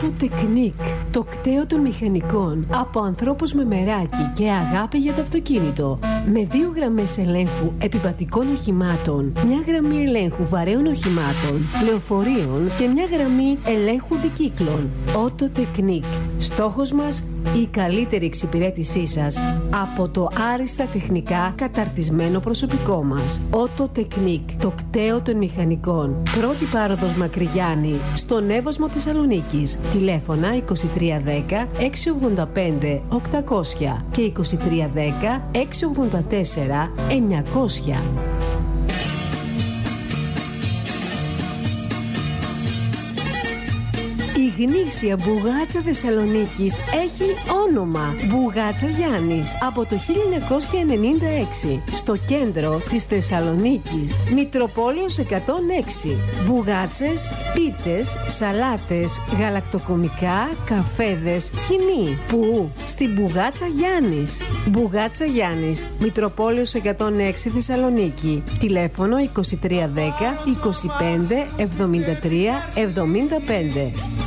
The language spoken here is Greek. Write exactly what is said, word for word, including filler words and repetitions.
Auto Technique, το κταίο των μηχανικών από ανθρώπους με μεράκι και αγάπη για το αυτοκίνητο. Με δύο γραμμές ελέγχου επιβατικών οχημάτων, μια γραμμή ελέγχου βαρέων οχημάτων, λεωφορείων και μια γραμμή ελέγχου δικύκλων. Auto Technique. Στόχος μας, η καλύτερη εξυπηρέτησή σας από το άριστα τεχνικά καταρτισμένο προσωπικό μας. Auto Technique, το κταίο των μηχανικών. Πρώτη πάροδος Μακρυγιάννη, στον Εύωσμο Θεσσαλονίκης. Τηλέφωνα είκοσι τρία δέκα έξι ογδόντα πέντε οκτακόσια και είκοσι τρία δέκα έξι ογδόντα τέσσερα εννιακόσια. Η γνήσια μπουγάτσα Θεσσαλονίκης έχει όνομα Μπουγάτσα Γιάννης από το χίλια εννιακόσια ενενήντα έξι στο κέντρο της Θεσσαλονίκης. Μητροπόλεως εκατόν έξι. Μπουγάτσες, πίτες, σαλάτες, γαλακτοκομικά, καφέδες, χυμή. Πού? Στην Μπουγάτσα Γιάννης. Μπουγάτσα Γιάννης, Μητροπόλεως εκατόν έξι Θεσσαλονίκη. Τηλέφωνο είκοσι τρία δέκα είκοσι πέντε εβδομήντα τρία εβδομήντα πέντε.